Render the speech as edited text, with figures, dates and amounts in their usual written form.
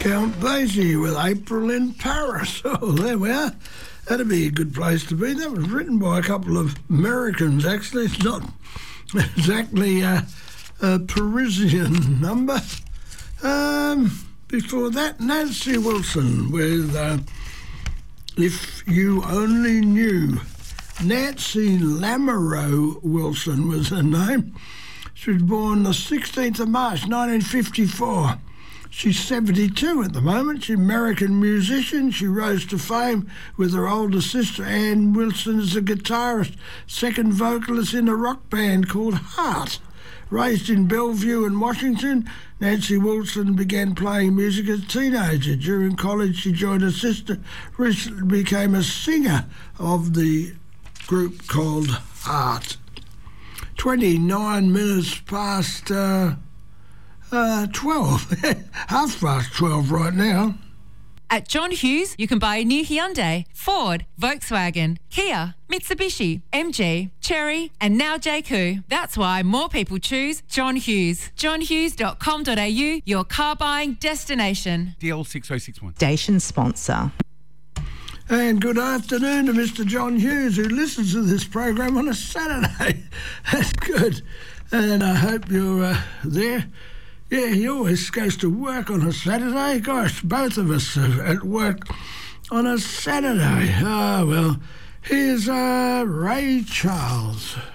Count Basie with April in Paris. Oh, there we are. That'd be a good place to be. That was written by a couple of Americans, actually. It's not exactly a Parisian number. Before that, Nancy Wilson with If You Only Knew. Nancy Lamoureux Wilson was her name. She was born the 16th of March, 1954. She's 72 at the moment. She's an American musician. She rose to fame with her older sister, Ann Wilson, as a guitarist, second vocalist in a rock band called Heart. Raised in Bellevue in Washington, Nancy Wilson began playing music as a teenager. During college, she joined her sister, recently became a singer of the group called Heart. 29 minutes past 12. Half past 12 right now. At John Hughes, you can buy a new Hyundai, Ford, Volkswagen, Kia, Mitsubishi, MG, Chery, and now JQ. That's why more people choose John Hughes. johnhughes.com.au, your car buying destination. DL 6061. Station sponsor. And good afternoon to Mr. John Hughes, who listens to this program on a Saturday. That's good. And I hope you're there. Yeah, he always goes to work on a Saturday. Gosh, both of us are at work on a Saturday. Ah, well, here's Ray Charles.